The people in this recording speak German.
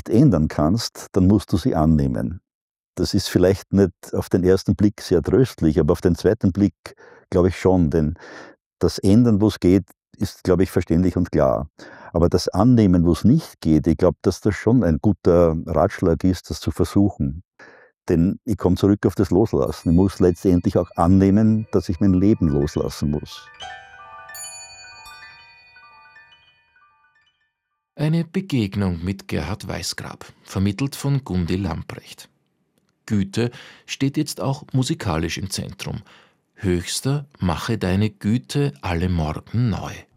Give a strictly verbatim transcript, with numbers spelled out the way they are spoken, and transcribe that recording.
nicht ändern kannst, dann musst du sie annehmen. Das ist vielleicht nicht auf den ersten Blick sehr tröstlich, aber auf den zweiten Blick glaube ich schon, denn das Ändern, wo's geht, ist, glaube ich, verständlich und klar. Aber das Annehmen, wo's nicht geht, ich glaube, dass das schon ein guter Ratschlag ist, das zu versuchen. Denn ich komme zurück auf das Loslassen. Ich muss letztendlich auch annehmen, dass ich mein Leben loslassen muss. Eine Begegnung mit Gerhard Weißgrab, vermittelt von Gundi Lamprecht. Güte steht jetzt auch musikalisch im Zentrum. Höchster, mache deine Güte alle Morgen neu.